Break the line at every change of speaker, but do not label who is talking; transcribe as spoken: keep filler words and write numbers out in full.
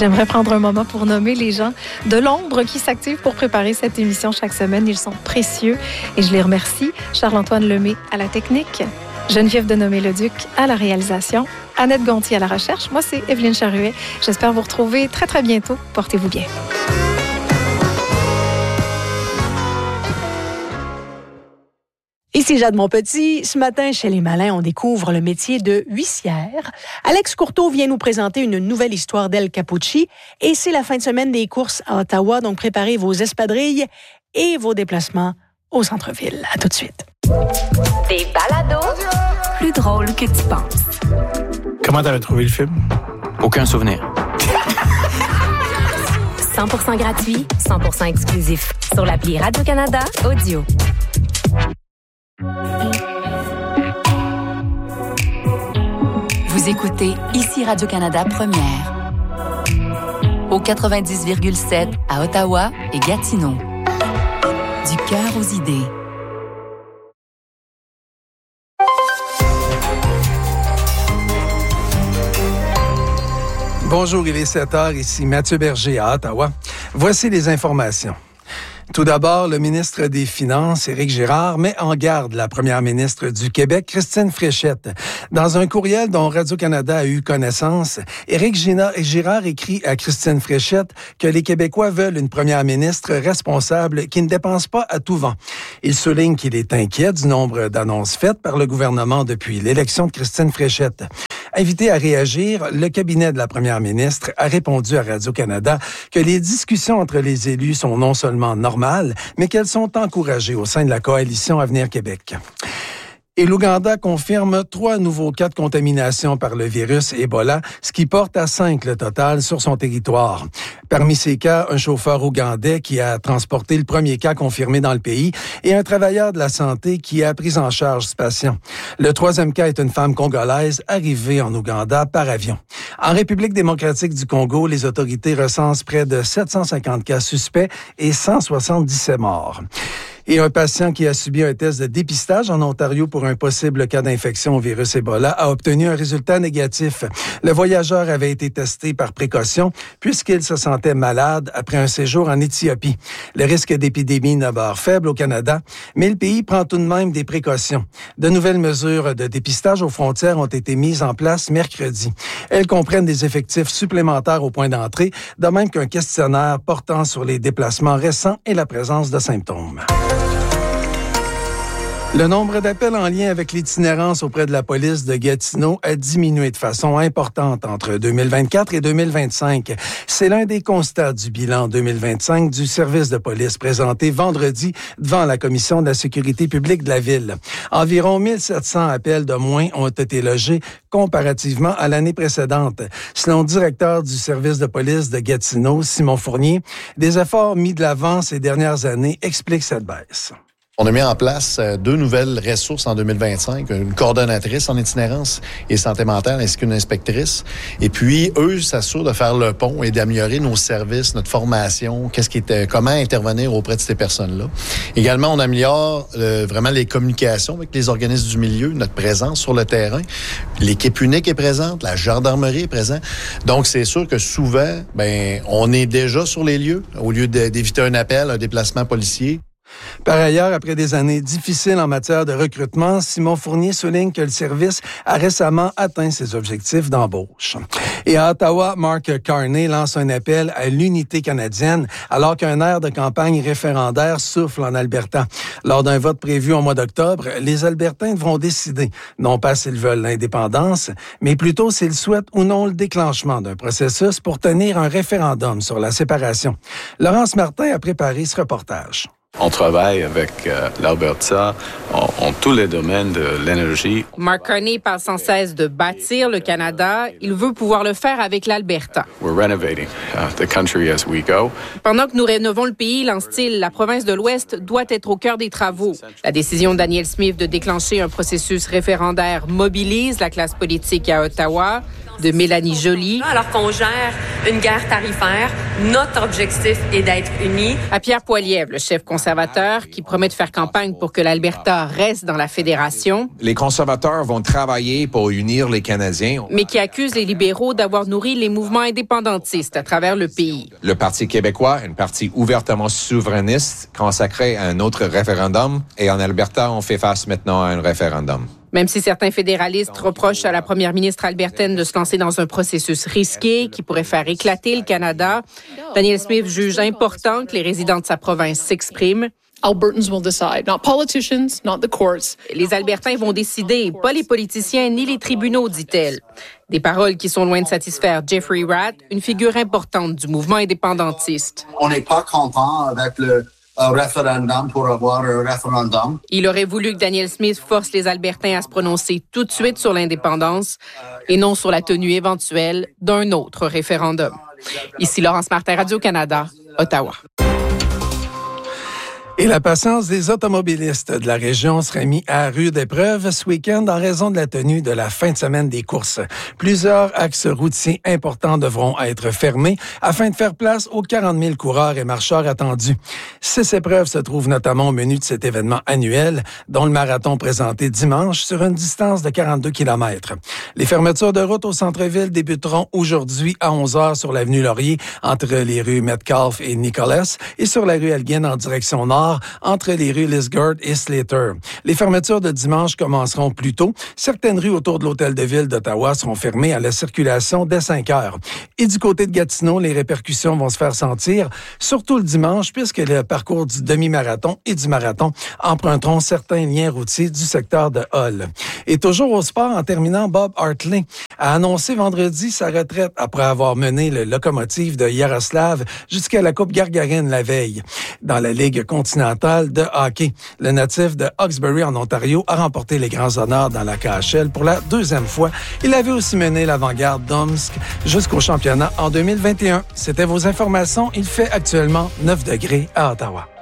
J'aimerais prendre un moment pour nommer les gens de l'ombre qui s'activent pour préparer cette émission chaque semaine. Ils sont précieux et je les remercie. Charles-Antoine Lemay à la technique, Geneviève Denomé-Leduc à la réalisation, Annette Gontier à la recherche. Moi, c'est Evelyne Charuet. J'espère vous retrouver très, très bientôt. Portez-vous bien.
Ici Jade Monpetit. Ce matin, chez Les Malins, on découvre le métier de huissière. Alex Courteau vient nous présenter une nouvelle histoire d'El Capucci. Et c'est la fin de semaine des courses à Ottawa, donc préparez vos espadrilles et vos déplacements au centre-ville. À tout de suite.
Des balados plus drôles que tu penses.
Comment t'avais trouvé le film?
Aucun souvenir.
cent pour cent gratuit, cent pour cent exclusif. Sur l'appli Radio-Canada Audio.
Vous écoutez ici Radio-Canada Première. Au quatre-vingt-dix virgule sept à Ottawa et Gatineau. Du cœur aux idées.
Bonjour, il est sept heures, ici Mathieu Berger à Ottawa. Voici les informations. Tout d'abord, le ministre des Finances, Éric Girard, met en garde la première ministre du Québec, Christine Fréchette. Dans un courriel dont Radio-Canada a eu connaissance, Éric Girard écrit à Christine Fréchette que les Québécois veulent une première ministre responsable qui ne dépense pas à tout vent. Il souligne qu'il est inquiet du nombre d'annonces faites par le gouvernement depuis l'élection de Christine Fréchette. Invité à réagir, le cabinet de la première ministre a répondu à Radio-Canada que les discussions entre les élus sont non seulement normales, mais qu'elles sont encouragées au sein de la coalition Avenir Québec. Et l'Ouganda confirme trois nouveaux cas de contamination par le virus Ebola, ce qui porte à cinq le total sur son territoire. Parmi ces cas, un chauffeur ougandais qui a transporté le premier cas confirmé dans le pays et un travailleur de la santé qui a pris en charge ce patient. Le troisième cas est une femme congolaise arrivée en Ouganda par avion. En République démocratique du Congo, les autorités recensent près de sept cent cinquante cas suspects et cent soixante-dix-sept morts. Et un patient qui a subi un test de dépistage en Ontario pour un possible cas d'infection au virus Ebola a obtenu un résultat négatif. Le voyageur avait été testé par précaution puisqu'il se sentait malade après un séjour en Éthiopie. Le risque d'épidémie demeure faible au Canada, mais le pays prend tout de même des précautions. De nouvelles mesures de dépistage aux frontières ont été mises en place mercredi. Elles comprennent des effectifs supplémentaires au point d'entrée, de même qu'un questionnaire portant sur les déplacements récents et la présence de symptômes. Le nombre d'appels en lien avec l'itinérance auprès de la police de Gatineau a diminué de façon importante entre deux mille vingt-quatre et deux mille vingt-cinq. C'est l'un des constats du bilan deux mille vingt-cinq du service de police présenté vendredi devant la Commission de la sécurité publique de la Ville. Environ mille sept cents appels de moins ont été logés comparativement à l'année précédente. Selon le directeur du service de police de Gatineau, Simon Fournier, des efforts mis de l'avant ces dernières années expliquent cette baisse.
On a mis en place deux nouvelles ressources en deux mille vingt-cinq, une coordonnatrice en itinérance et santé mentale ainsi qu'une inspectrice. Et puis, eux s'assurent de faire le pont et d'améliorer nos services, notre formation, qu'est-ce qui était, comment intervenir auprès de ces personnes-là. Également, on améliore euh, vraiment les communications avec les organismes du milieu, notre présence sur le terrain. L'équipe unique est présente, la gendarmerie est présente. Donc, c'est sûr que souvent, ben, on est déjà sur les lieux au lieu de, d'éviter un appel, un déplacement policier.
Par ailleurs, après des années difficiles en matière de recrutement, Simon Fournier souligne que le service a récemment atteint ses objectifs d'embauche. Et à Ottawa, Mark Carney lance un appel à l'unité canadienne alors qu'un air de campagne référendaire souffle en Alberta. Lors d'un vote prévu au mois d'octobre, les Albertains devront décider, non pas s'ils veulent l'indépendance, mais plutôt s'ils souhaitent ou non le déclenchement d'un processus pour tenir un référendum sur la séparation. Laurence Martin a préparé ce reportage.
On travaille avec euh, l'Alberta en, en tous les domaines de l'énergie.
Mark Carney parle sans cesse de bâtir le Canada. Il veut pouvoir le faire avec l'Alberta.
We're renovating uh, the country as we go.
Pendant que nous rénovons le pays, lance-t-il, la province de l'Ouest doit être au cœur des travaux. La décision de Danielle Smith de déclencher un processus référendaire mobilise la classe politique à Ottawa. De Mélanie Joly.
Alors qu'on gère une guerre tarifaire
Notre objectif est d'être unis.
À Pierre Poilievre, le chef conservateur, qui promet de faire campagne pour que l'Alberta reste dans la fédération.
Les conservateurs vont travailler pour unir les Canadiens.
Mais qui accuse les libéraux d'avoir nourri les mouvements indépendantistes à travers le pays.
Le Parti québécois, un parti ouvertement souverainiste, consacré à un autre référendum. Et en Alberta, on fait face maintenant à un référendum.
Même si certains fédéralistes reprochent à la première ministre albertaine de se lancer dans un processus risqué qui pourrait faire éclater le Canada, Danielle Smith juge important que les résidents de sa province s'expriment.
Albertans will decide, not politicians, not the courts.
Les Albertains vont décider, pas les politiciens ni les tribunaux, dit-elle. Des paroles qui sont loin de satisfaire Jeffrey Ratt, une figure importante du mouvement indépendantiste.
On n'est pas content avec le un référendum pour avoir un référendum.
Il aurait voulu que Danielle Smith force les Albertains à se prononcer tout de suite sur l'indépendance et non sur la tenue éventuelle d'un autre référendum. Ici Laurence Martin, Radio-Canada, Ottawa.
Et la patience des automobilistes de la région serait mise à rude épreuve ce week-end en raison de la tenue de la fin de semaine des courses. Plusieurs axes routiers importants devront être fermés afin de faire place aux quarante mille coureurs et marcheurs attendus. Six épreuves se trouvent notamment au menu de cet événement annuel, dont le marathon présenté dimanche sur une distance de quarante-deux kilomètres. Les fermetures de route au centre-ville débuteront aujourd'hui à onze heures sur l'avenue Laurier entre les rues Metcalfe et Nicholas et sur la rue Elgin en direction nord entre les rues Lisgard et Slater. Les fermetures de dimanche commenceront plus tôt. Certaines rues autour de l'Hôtel de Ville d'Ottawa seront fermées à la circulation dès cinq heures. Et du côté de Gatineau, les répercussions vont se faire sentir, surtout le dimanche, puisque le parcours du demi-marathon et du marathon emprunteront certains liens routiers du secteur de Hull. Et toujours au sport, en terminant, Bob Hartley a annoncé vendredi sa retraite après avoir mené le locomotive de Yaroslav jusqu'à la Coupe Gargarine la veille. Dans la Ligue continentale de hockey, le natif de Hawkesbury en Ontario a remporté les grands honneurs dans la K H L pour la deuxième fois. Il avait aussi mené l'avant-garde d'Omsk jusqu'au championnat en deux mille vingt et un. C'était vos informations. Il fait actuellement neuf degrés à Ottawa.